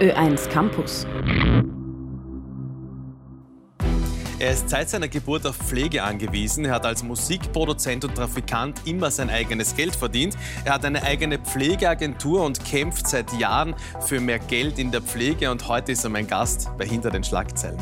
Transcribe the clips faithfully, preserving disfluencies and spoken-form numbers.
Ö eins Campus. Er ist seit seiner Geburt auf Pflege angewiesen. Er hat als Musikproduzent und Trafikant immer sein eigenes Geld verdient. Er hat eine eigene Pflegeagentur und kämpft seit Jahren für mehr Geld in der Pflege. Und heute ist er mein Gast bei Hinter den Schlagzeilen.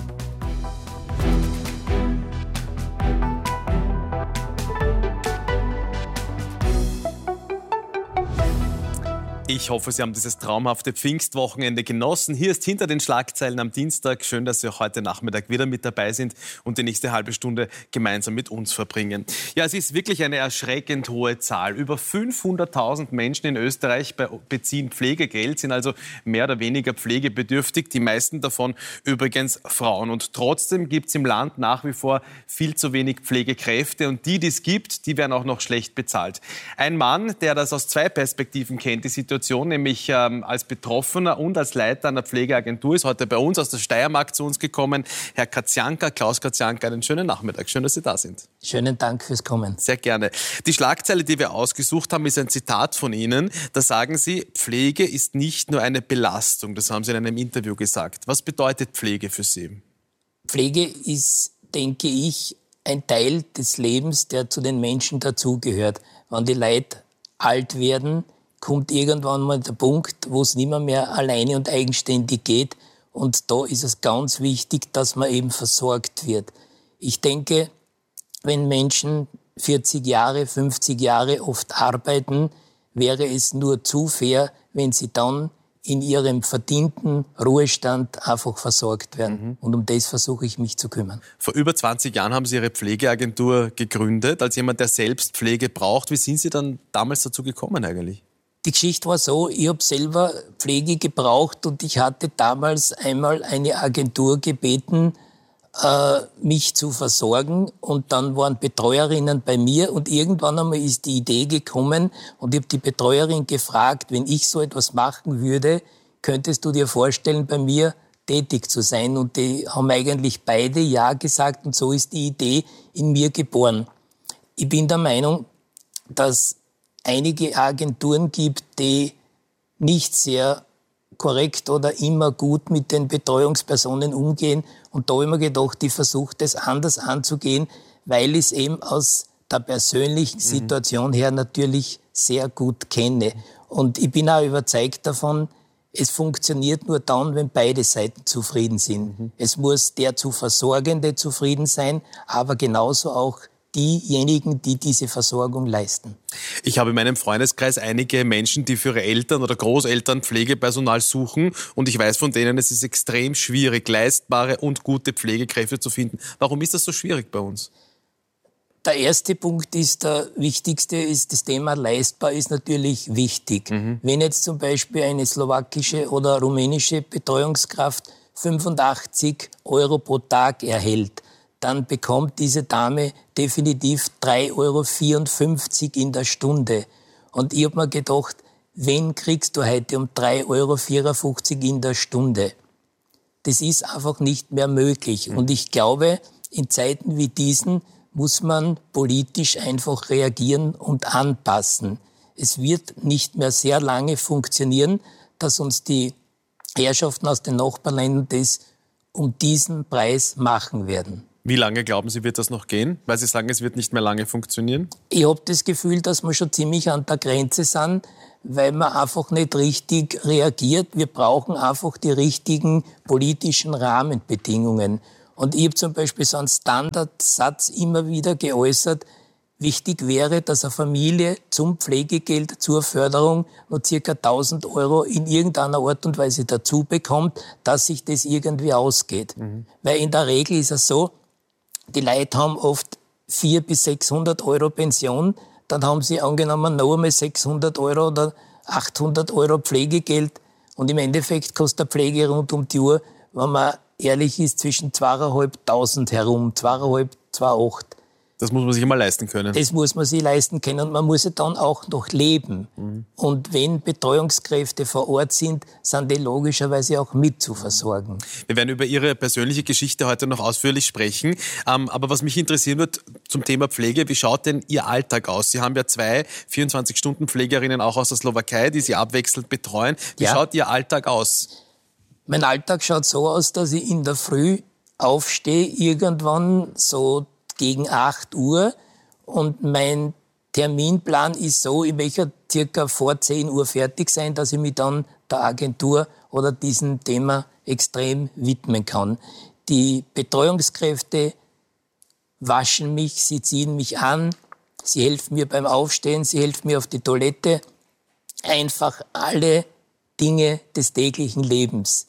Ich hoffe, Sie haben dieses traumhafte Pfingstwochenende genossen. Hier ist Hinter den Schlagzeilen am Dienstag. Schön, dass Sie auch heute Nachmittag wieder mit dabei sind und die nächste halbe Stunde gemeinsam mit uns verbringen. Ja, es ist wirklich eine erschreckend hohe Zahl. Über fünfhunderttausend Menschen in Österreich beziehen Pflegegeld, sind also mehr oder weniger pflegebedürftig. Die meisten davon übrigens Frauen. Und trotzdem gibt es im Land nach wie vor viel zu wenig Pflegekräfte. Und die, die es gibt, die werden auch noch schlecht bezahlt. Ein Mann, der das aus zwei Perspektiven kennt, die Situation, nämlich ähm, als Betroffener und als Leiter einer Pflegeagentur, ist heute bei uns aus der Steiermark zu uns gekommen. Herr Katzianka, Klaus Katzianka, einen schönen Nachmittag. Schön, dass Sie da sind. Schönen Dank fürs Kommen. Sehr gerne. Die Schlagzeile, die wir ausgesucht haben, ist ein Zitat von Ihnen. Da sagen Sie, Pflege ist nicht nur eine Belastung. Das haben Sie in einem Interview gesagt. Was bedeutet Pflege für Sie? Pflege ist, denke ich, ein Teil des Lebens, der zu den Menschen dazugehört. Wenn die Leute alt werden, kommt irgendwann mal der Punkt, wo es nicht mehr, mehr alleine und eigenständig geht. Und da ist es ganz wichtig, dass man eben versorgt wird. Ich denke, wenn Menschen vierzig Jahre, fünfzig Jahre oft arbeiten, wäre es nur zu fair, wenn sie dann in ihrem verdienten Ruhestand einfach versorgt werden. Mhm. Und um das versuche ich mich zu kümmern. Vor über zwanzig Jahren haben Sie Ihre Pflegeagentur gegründet, als jemand, der selbst Pflege braucht. Wie sind Sie dann damals dazu gekommen eigentlich? Die Geschichte war so, ich habe selber Pflege gebraucht und ich hatte damals einmal eine Agentur gebeten, äh, mich zu versorgen. Und dann waren Betreuerinnen bei mir und irgendwann einmal ist die Idee gekommen und ich habe die Betreuerin gefragt, wenn ich so etwas machen würde, könntest du dir vorstellen, bei mir tätig zu sein? Und die haben eigentlich beide Ja gesagt und so ist die Idee in mir geboren. Ich bin der Meinung, dass einige Agenturen gibt, die nicht sehr korrekt oder immer gut mit den Betreuungspersonen umgehen. Und da habe ich mir gedacht, ich versuche das anders anzugehen, weil ich es eben aus der persönlichen Situation her natürlich sehr gut kenne. Und ich bin auch überzeugt davon, es funktioniert nur dann, wenn beide Seiten zufrieden sind. Mhm. Es muss der zu Versorgende zufrieden sein, aber genauso auch diejenigen, die diese Versorgung leisten. Ich habe in meinem Freundeskreis einige Menschen, die für ihre Eltern oder Großeltern Pflegepersonal suchen. Und ich weiß von denen, es ist extrem schwierig, leistbare und gute Pflegekräfte zu finden. Warum ist das so schwierig bei uns? Der erste Punkt ist, der wichtigste ist, das Thema leistbar ist natürlich wichtig. Mhm. Wenn jetzt zum Beispiel eine slowakische oder rumänische Betreuungskraft fünfundachtzig Euro pro Tag erhält, dann bekommt diese Dame definitiv drei Euro vierundfünfzig in der Stunde. Und ich habe mir gedacht, wen kriegst du heute um drei Euro vierundfünfzig in der Stunde? Das ist einfach nicht mehr möglich. Mhm. Und ich glaube, in Zeiten wie diesen muss man politisch einfach reagieren und anpassen. Es wird nicht mehr sehr lange funktionieren, dass uns die Herrschaften aus den Nachbarländern das um diesen Preis machen werden. Wie lange glauben Sie, wird das noch gehen? Weil Sie sagen, es wird nicht mehr lange funktionieren? Ich habe das Gefühl, dass wir schon ziemlich an der Grenze sind, weil man einfach nicht richtig reagiert. Wir brauchen einfach die richtigen politischen Rahmenbedingungen. Und ich habe zum Beispiel so einen Standardsatz immer wieder geäußert. Wichtig wäre, dass eine Familie zum Pflegegeld, zur Förderung noch circa tausend Euro in irgendeiner Art und Weise dazu bekommt, dass sich das irgendwie ausgeht. Mhm. Weil in der Regel ist es so, die Leute haben oft vierhundert bis sechshundert Euro Pension, dann haben sie angenommen noch einmal sechshundert Euro oder achthundert Euro Pflegegeld und im Endeffekt kostet der Pflege rund um die Uhr, wenn man ehrlich ist, zwischen zweitausendfünfhundert herum, zweitausendfünfhundert, zweitausendachthundert. Das muss man sich immer leisten können. Das muss man sich leisten können und man muss ja dann auch noch leben. Mhm. Und wenn Betreuungskräfte vor Ort sind, sind die logischerweise auch mit zu versorgen. Wir werden über Ihre persönliche Geschichte heute noch ausführlich sprechen. Ähm, aber was mich interessieren wird zum Thema Pflege, wie schaut denn Ihr Alltag aus? Sie haben ja zwei vierundzwanzig Stunden Pflegerinnen auch aus der Slowakei, die Sie abwechselnd betreuen. Wie ja. schaut Ihr Alltag aus? Mein Alltag schaut so aus, dass ich in der Früh aufstehe, irgendwann so gegen acht Uhr. Und mein Terminplan ist so, ich möchte circa vor zehn Uhr fertig sein, dass ich mich dann der Agentur oder diesem Thema extrem widmen kann. Die Betreuungskräfte waschen mich, sie ziehen mich an, sie helfen mir beim Aufstehen, sie helfen mir auf die Toilette. Einfach alle Dinge des täglichen Lebens.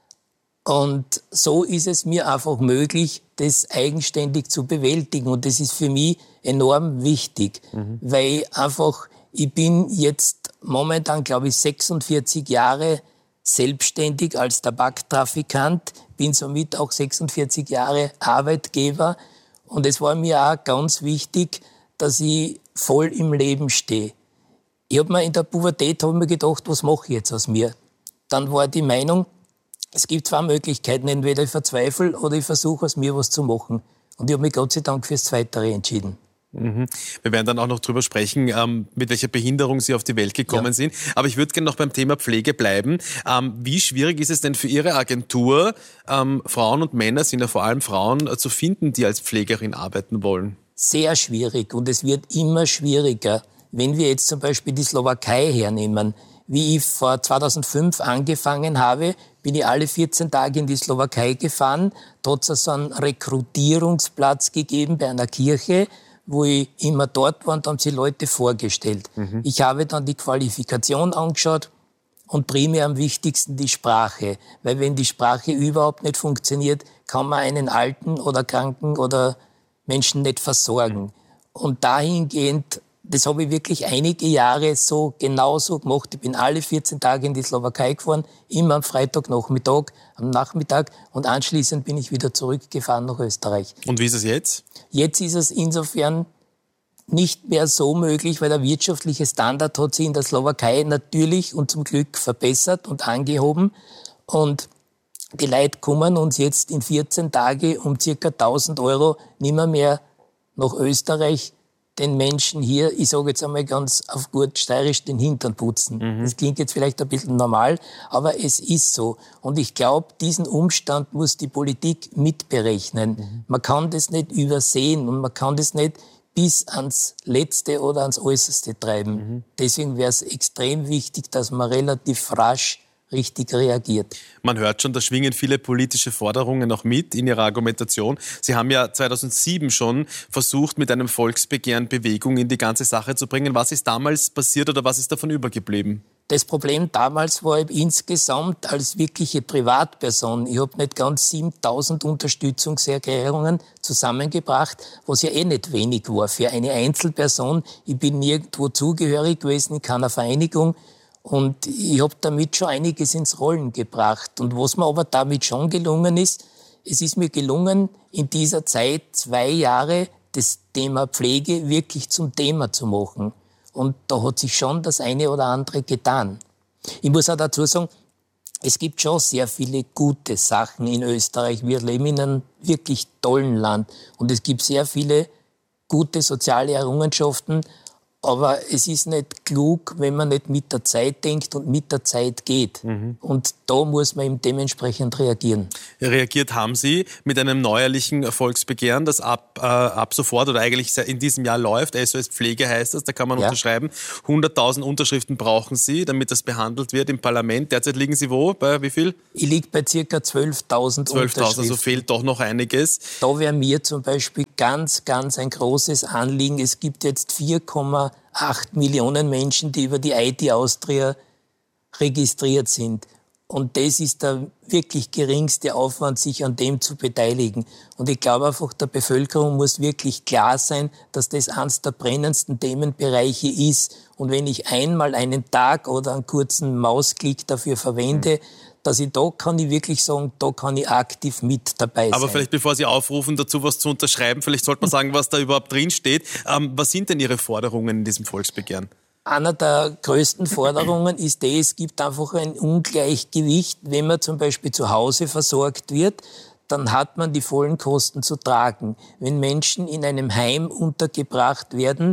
Und so ist es mir einfach möglich, das eigenständig zu bewältigen. Und das ist für mich enorm wichtig, mhm. weil einfach, ich bin jetzt momentan, glaube ich, sechsundvierzig Jahre selbstständig als Tabaktrafikant, bin somit auch sechsundvierzig Jahre Arbeitgeber. Und es war mir auch ganz wichtig, dass ich voll im Leben stehe. Ich habe mir in der Pubertät hab mir gedacht, was mache ich jetzt aus mir? Dann war die Meinung, es gibt zwei Möglichkeiten, entweder ich verzweifle oder ich versuche aus mir was zu machen. Und ich habe mich Gott sei Dank fürs Zweitere entschieden. Mhm. Wir werden dann auch noch drüber sprechen, ähm, mit welcher Behinderung Sie auf die Welt gekommen ja. sind. Aber ich würde gerne noch beim Thema Pflege bleiben. Ähm, wie schwierig ist es denn für Ihre Agentur, ähm, Frauen und Männer, sind ja vor allem Frauen, äh, zu finden, die als Pflegerin arbeiten wollen? Sehr schwierig und es wird immer schwieriger. Wenn wir jetzt zum Beispiel die Slowakei hernehmen, wie ich vor zweitausendfünf angefangen habe, bin ich alle vierzehn Tage in die Slowakei gefahren. Da hat es so einen Rekrutierungsplatz gegeben bei einer Kirche, wo ich immer dort war und haben sie Leute vorgestellt. Mhm. Ich habe dann die Qualifikation angeschaut und primär am wichtigsten die Sprache. Weil wenn die Sprache überhaupt nicht funktioniert, kann man einen Alten oder Kranken oder Menschen nicht versorgen. Und dahingehend, das habe ich wirklich einige Jahre so genauso gemacht. Ich bin alle vierzehn Tage in die Slowakei gefahren, immer am Freitagnachmittag, am Nachmittag und anschließend bin ich wieder zurückgefahren nach Österreich. Und wie ist es jetzt? Jetzt ist es insofern nicht mehr so möglich, weil der wirtschaftliche Standard hat sich in der Slowakei natürlich und zum Glück verbessert und angehoben. Und die Leute kommen uns jetzt in vierzehn Tage um circa tausend Euro nimmer mehr nach Österreich den Menschen hier, ich sage jetzt einmal ganz auf gut steirisch, den Hintern putzen. Mhm. Das klingt jetzt vielleicht ein bisschen normal, aber es ist so. Und ich glaube, diesen Umstand muss die Politik mitberechnen. Mhm. Man kann das nicht übersehen und man kann das nicht bis ans Letzte oder ans Äußerste treiben. Mhm. Deswegen wäre es extrem wichtig, dass man relativ rasch richtig reagiert. Man hört schon, da schwingen viele politische Forderungen auch mit in Ihrer Argumentation. Sie haben ja zweitausendsieben schon versucht, mit einem Volksbegehren Bewegung in die ganze Sache zu bringen. Was ist damals passiert oder was ist davon übergeblieben? Das Problem damals war ich insgesamt als wirkliche Privatperson. Ich habe nicht ganz siebentausend Unterstützungserklärungen zusammengebracht, was ja eh nicht wenig war für eine Einzelperson. Ich bin nirgendwo zugehörig gewesen, in keiner Vereinigung. Und ich habe damit schon einiges ins Rollen gebracht. Und was mir aber damit schon gelungen ist, es ist mir gelungen, in dieser Zeit zwei Jahre das Thema Pflege wirklich zum Thema zu machen. Und da hat sich schon das eine oder andere getan. Ich muss auch dazu sagen, es gibt schon sehr viele gute Sachen in Österreich. Wir leben in einem wirklich tollen Land. Und es gibt sehr viele gute soziale Errungenschaften. Aber es ist nicht klug, wenn man nicht mit der Zeit denkt und mit der Zeit geht. Mhm. Und da muss man eben dementsprechend reagieren. Reagiert haben Sie mit einem neuerlichen Volksbegehren, das ab, äh, ab sofort oder eigentlich in diesem Jahr läuft. S O S Pflege heißt das, da kann man ja unterschreiben. hunderttausend Unterschriften brauchen Sie, damit das behandelt wird im Parlament. Derzeit liegen Sie wo? Bei wie viel? Ich liege bei ca. zwölftausend Unterschriften. zwölftausend, also fehlt doch noch einiges. Da wäre mir zum Beispiel ganz, ganz ein großes Anliegen. Es gibt jetzt vier Komma acht Millionen Menschen, die über die I T Austria registriert sind. Und das ist der wirklich geringste Aufwand, sich an dem zu beteiligen. Und ich glaube einfach, der Bevölkerung muss wirklich klar sein, dass das eines der brennendsten Themenbereiche ist. Und wenn ich einmal einen Tag oder einen kurzen Mausklick dafür verwende, dass ich da kann ich wirklich sagen, da kann ich aktiv mit dabei sein. Aber vielleicht bevor Sie aufrufen, dazu was zu unterschreiben, vielleicht sollte man sagen, was da überhaupt drin steht. Ähm, was sind denn Ihre Forderungen in diesem Volksbegehren? Einer der größten Forderungen ist die, es gibt einfach ein Ungleichgewicht. Wenn man zum Beispiel zu Hause versorgt wird, dann hat man die vollen Kosten zu tragen. Wenn Menschen in einem Heim untergebracht werden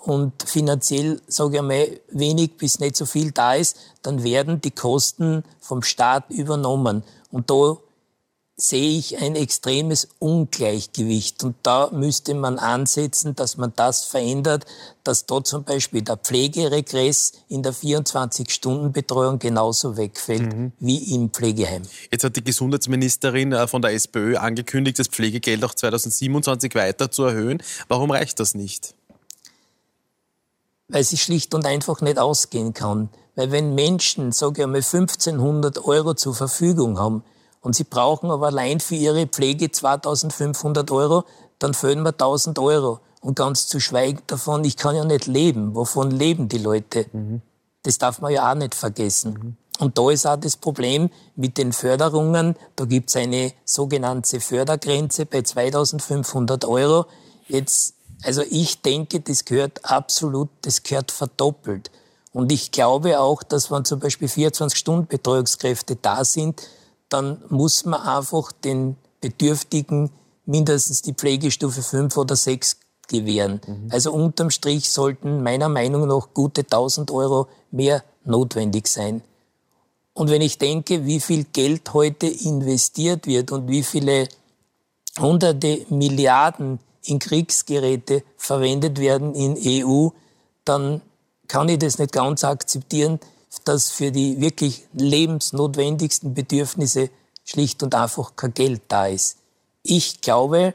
und finanziell, sage ich einmal, wenig bis nicht so viel da ist, dann werden die Kosten vom Staat übernommen. Und da sehe ich ein extremes Ungleichgewicht. Und da müsste man ansetzen, dass man das verändert, dass da zum Beispiel der Pflegeregress in der vierundzwanzig-Stunden-Betreuung genauso wegfällt mhm. wie im Pflegeheim. Jetzt hat die Gesundheitsministerin von der SPÖ angekündigt, das Pflegegeld auch zweitausendsiebenundzwanzig weiter zu erhöhen. Warum reicht das nicht? Weil sie schlicht und einfach nicht ausgehen kann. Weil wenn Menschen, sage ich einmal, fünfzehnhundert Euro zur Verfügung haben, und sie brauchen aber allein für ihre Pflege zweitausendfünfhundert Euro, dann fehlen mir tausend Euro. Und ganz zu schweigen davon, ich kann ja nicht leben. Wovon leben die Leute? Mhm. Das darf man ja auch nicht vergessen. Mhm. Und da ist auch das Problem mit den Förderungen. Da gibt es eine sogenannte Fördergrenze bei zweitausendfünfhundert Euro. Jetzt, also ich denke, das gehört absolut, das gehört verdoppelt. Und ich glaube auch, dass wenn zum Beispiel vierundzwanzig-Stunden-Betreuungskräfte da sind, dann muss man einfach den Bedürftigen mindestens die Pflegestufe fünf oder sechs gewähren. Mhm. Also unterm Strich sollten meiner Meinung nach gute tausend Euro mehr notwendig sein. Und wenn ich denke, wie viel Geld heute investiert wird und wie viele hunderte Milliarden in Kriegsgeräte verwendet werden in E U, dann kann ich das nicht ganz akzeptieren, dass für die wirklich lebensnotwendigsten Bedürfnisse schlicht und einfach kein Geld da ist. Ich glaube,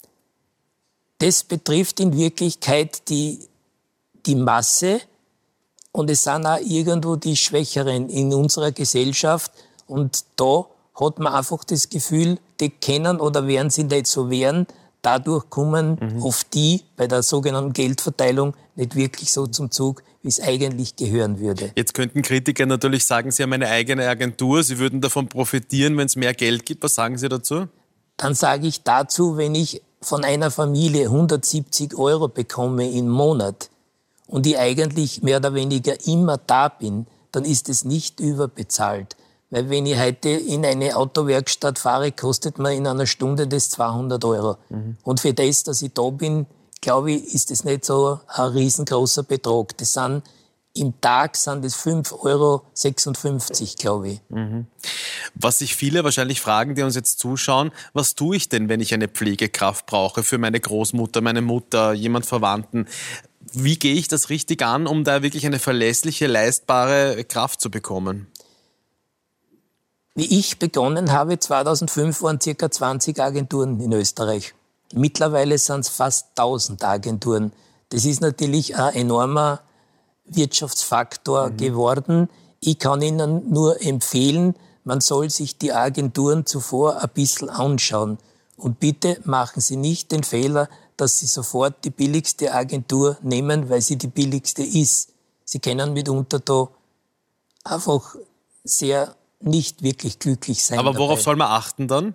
das betrifft in Wirklichkeit die, die Masse und es sind auch irgendwo die Schwächeren in unserer Gesellschaft und da hat man einfach das Gefühl, die kennen oder werden sie nicht so wehren. Dadurch kommen mhm. oft die bei der sogenannten Geldverteilung nicht wirklich so zum Zug, wie es eigentlich gehören würde. Jetzt könnten Kritiker natürlich sagen, sie haben eine eigene Agentur, sie würden davon profitieren, wenn es mehr Geld gibt. Was sagen Sie dazu? Dann sage ich dazu, wenn ich von einer Familie hundertsiebzig Euro bekomme im Monat und ich eigentlich mehr oder weniger immer da bin, dann ist es nicht überbezahlt. Weil wenn ich heute in eine Autowerkstatt fahre, kostet mir in einer Stunde das zweihundert Euro. Mhm. Und für das, dass ich da bin, glaube ich, ist das nicht so ein riesengroßer Betrag. Das sind, im Tag sind das fünf Euro sechsundfünfzig, glaube ich. Mhm. Was sich viele wahrscheinlich fragen, die uns jetzt zuschauen, was tue ich denn, wenn ich eine Pflegekraft brauche für meine Großmutter, meine Mutter, jemand Verwandten? Wie gehe ich das richtig an, um da wirklich eine verlässliche, leistbare Kraft zu bekommen? Wie ich begonnen habe, zweitausendfünf waren ca. zwanzig Agenturen in Österreich. Mittlerweile sind es fast tausend Agenturen. Das ist natürlich ein enormer Wirtschaftsfaktor mhm. geworden. Ich kann Ihnen nur empfehlen, man soll sich die Agenturen zuvor ein bisschen anschauen. Und bitte machen Sie nicht den Fehler, dass Sie sofort die billigste Agentur nehmen, weil sie die billigste ist. Sie können mitunter da einfach sehr nicht wirklich glücklich sein. Aber worauf dabei. soll man achten dann?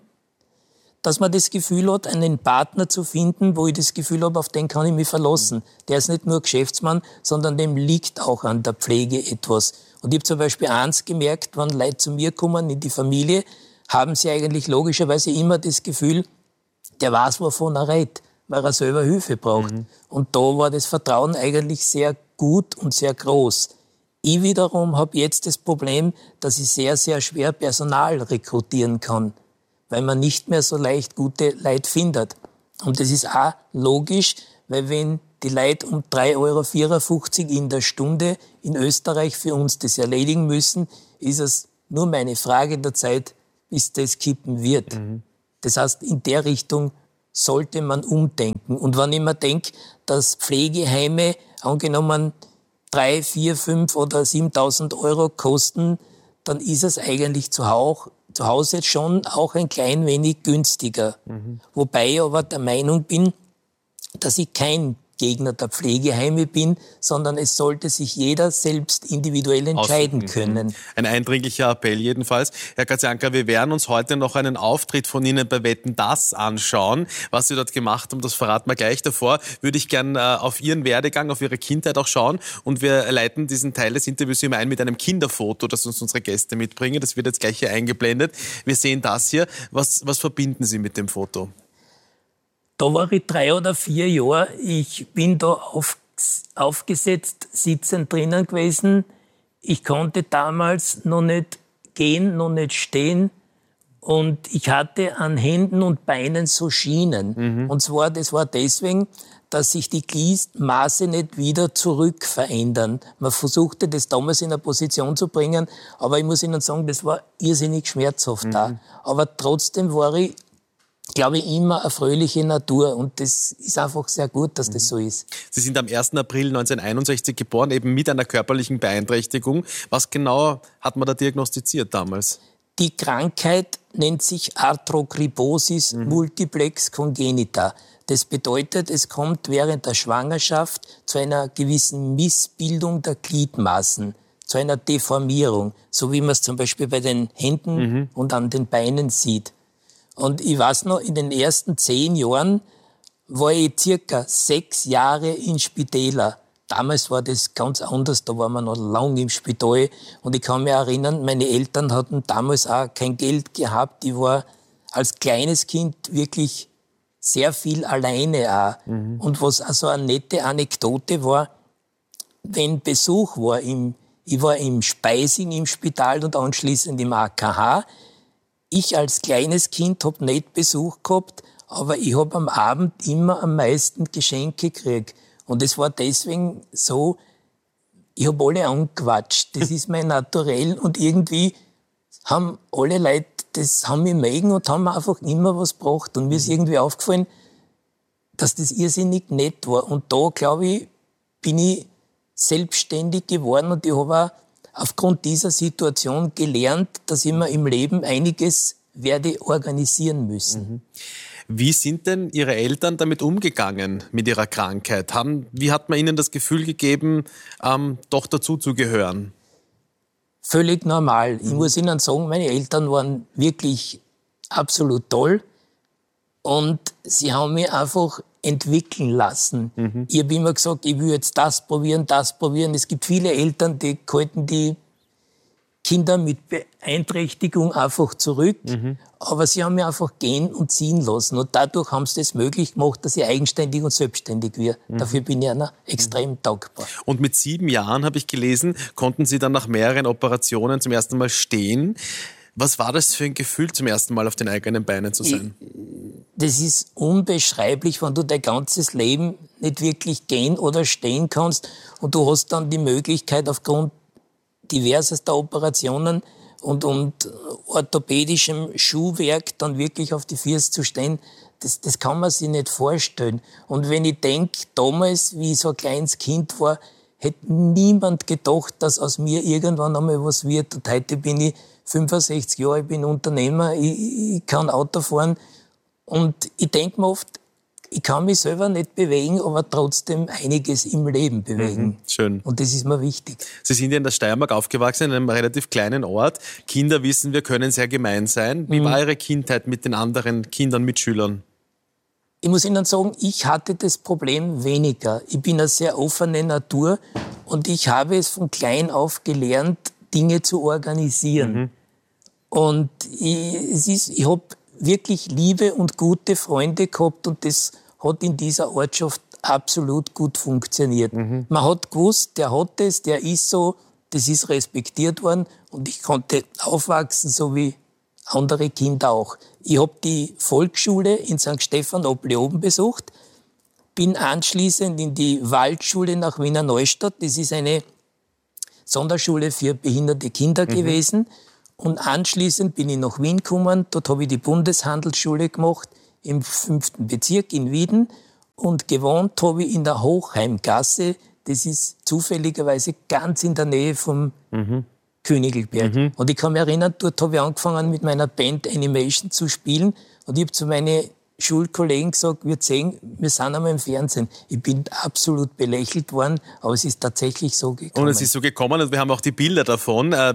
Dass man das Gefühl hat, einen Partner zu finden, wo ich das Gefühl habe, auf den kann ich mich verlassen. Der ist nicht nur Geschäftsmann, sondern dem liegt auch an der Pflege etwas. Und ich habe zum Beispiel eins gemerkt, wenn Leute zu mir kommen in die Familie, haben sie eigentlich logischerweise immer das Gefühl, der weiß, wovon er redet, weil er selber Hilfe braucht. Mhm. Und da war das Vertrauen eigentlich sehr gut und sehr groß. Ich wiederum habe jetzt das Problem, dass ich sehr, sehr schwer Personal rekrutieren kann, weil man nicht mehr so leicht gute Leute findet. Und das ist auch logisch, weil wenn die Leute um drei Euro vierundfünfzig in der Stunde in Österreich für uns das erledigen müssen, ist es nur meine Frage der Zeit, bis das kippen wird. Mhm. Das heißt, in der Richtung sollte man umdenken. Und wenn ich mir denke, dass Pflegeheime, angenommen drei, vier, fünf oder siebentausend Euro kosten, dann ist es eigentlich zu Hause schon auch ein klein wenig günstiger. Mhm. Wobei ich aber der Meinung bin, dass ich kein Gegner der Pflegeheime bin, sondern es sollte sich jeder selbst individuell entscheiden Aussuchen. können. Ein eindringlicher Appell jedenfalls. Herr Katzianka, wir werden uns heute noch einen Auftritt von Ihnen bei Wetten, dass anschauen. Was Sie dort gemacht haben, das verraten wir gleich. Davor würde ich gern äh, auf Ihren Werdegang, auf Ihre Kindheit auch schauen. Und wir leiten diesen Teil des Interviews immer ein mit einem Kinderfoto, das uns unsere Gäste mitbringen. Das wird jetzt gleich hier eingeblendet. Wir sehen das hier. Was, was verbinden Sie mit dem Foto? Da war ich drei oder vier Jahre. Ich bin da auf aufgesetzt, sitzend drinnen gewesen. Ich konnte damals noch nicht gehen, noch nicht stehen. Und ich hatte an Händen und Beinen so Schienen. Mhm. Und zwar, das war deswegen, dass sich die Gliedmaße nicht wieder zurück verändern. Man versuchte das damals in eine Position zu bringen, aber ich muss Ihnen sagen, das war irrsinnig schmerzhaft mhm. da. Aber trotzdem war ich, glaube ich, immer eine fröhliche Natur und das ist einfach sehr gut, dass das so ist. Sie sind am ersten April neunzehnhunderteinundsechzig geboren, eben mit einer körperlichen Beeinträchtigung. Was genau hat man da diagnostiziert damals? Die Krankheit nennt sich Arthrogryposis mhm. multiplex congenita. Das bedeutet, es kommt während der Schwangerschaft zu einer gewissen Missbildung der Gliedmaßen, zu einer Deformierung, so wie man es zum Beispiel bei den Händen mhm. und an den Beinen sieht. Und ich weiß noch, in den ersten zehn Jahren war ich circa sechs Jahre in Spitäler. Damals war das ganz anders, da waren wir noch lang im Spital. Und ich kann mich erinnern, meine Eltern hatten damals auch kein Geld gehabt. Ich war als kleines Kind wirklich sehr viel alleine auch. Mhm. Und was also eine nette Anekdote war, wenn Besuch war, im, ich war im Speising im Spital und anschließend im A K H. Ich als kleines Kind habe nicht Besuch gehabt, aber ich habe am Abend immer am meisten Geschenke gekriegt. Und es war deswegen so, ich habe alle angequatscht. Das ist mein Naturell. Und irgendwie haben alle Leute, das haben mich mögen und haben mir einfach immer was gebracht. Und mir ist irgendwie aufgefallen, dass das irrsinnig nett war. Und da, glaube ich, bin ich selbstständig geworden. Und ich habe auch aufgrund dieser Situation gelernt, dass ich mir im Leben einiges werde organisieren müssen. Mhm. Wie sind denn Ihre Eltern damit umgegangen, mit ihrer Krankheit? Haben, wie hat man ihnen das Gefühl gegeben, ähm, doch dazu zu gehören? Völlig normal. Mhm. Ich muss Ihnen sagen, meine Eltern waren wirklich absolut toll und sie haben mich einfach entwickeln lassen. Mhm. Ich habe immer gesagt, ich will jetzt das probieren, das probieren. Es gibt viele Eltern, die halten die Kinder mit Beeinträchtigung einfach zurück, mhm. aber sie haben mich einfach gehen und ziehen lassen. Und dadurch haben sie das möglich gemacht, dass ich eigenständig und selbstständig werde. Mhm. Dafür bin ich ihnen extrem mhm. dankbar. Und mit sieben Jahren, habe ich gelesen, konnten Sie dann nach mehreren Operationen zum ersten Mal stehen. Was war das für ein Gefühl, zum ersten Mal auf den eigenen Beinen zu sein? Ich, das ist unbeschreiblich, wenn du dein ganzes Leben nicht wirklich gehen oder stehen kannst und du hast dann die Möglichkeit, aufgrund diversester Operationen und, und orthopädischem Schuhwerk dann wirklich auf die Füße zu stehen, das, das kann man sich nicht vorstellen. Und wenn ich denke, damals, wie ich so ein kleines Kind war, hätte niemand gedacht, dass aus mir irgendwann einmal was wird. Und heute bin ich fünfundsechzig Jahre, ich bin Unternehmer, ich, ich kann Auto fahren. Und ich denke mir oft, ich kann mich selber nicht bewegen, aber trotzdem einiges im Leben bewegen. Mhm, schön. Und das ist mir wichtig. Sie sind ja in der Steiermark aufgewachsen, in einem relativ kleinen Ort. Kinder wissen, wir können sehr gemein sein. Wie mhm. war Ihre Kindheit mit den anderen Kindern, Mitschülern? Ich muss Ihnen sagen, ich hatte das Problem weniger. Ich bin eine sehr offene Natur und ich habe es von klein auf gelernt, Dinge zu organisieren. Mhm. Und ich, es ist, ich habe wirklich liebe und gute Freunde gehabt und das hat in dieser Ortschaft absolut gut funktioniert. Mhm. Man hat gewusst, der hat es, der ist so, das ist respektiert worden und ich konnte aufwachsen, so wie andere Kinder auch. Ich habe die Volksschule in Sankt Stephan ob Leoben besucht, bin anschließend in die Waldschule nach Wiener Neustadt, das ist eine Sonderschule für behinderte Kinder mhm. gewesen. Und anschließend bin ich nach Wien gekommen. Dort habe ich die Bundeshandelsschule gemacht, im fünften Bezirk in Wieden. Und gewohnt habe ich in der Hochheimgasse. Das ist zufälligerweise ganz in der Nähe vom mhm. Königelberg. Mhm. Und ich kann mich erinnern, dort habe ich angefangen, mit meiner Band Animation zu spielen. Und ich habe zu meinen Schulkollegen gesagt, wir sehen, wir sind einmal im Fernsehen. Ich bin absolut belächelt worden, aber es ist tatsächlich so gekommen. Und es ist so gekommen und wir haben auch die Bilder davon.